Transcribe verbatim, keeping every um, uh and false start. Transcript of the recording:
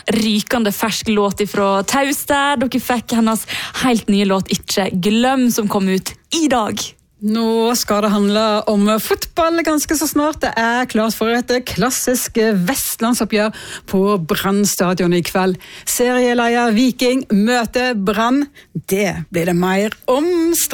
rykende fersk låt fra Tauster. Dere fikk hennes helt nye låt Ikke glem, som kom ut i dag. Nå skal det handle om fotball ganske så snart. Det er klart for et klassisk vestlandsoppgjør på Brann stadion i kveld. Serieleier Viking møter Brann. Det blir det mer om straks.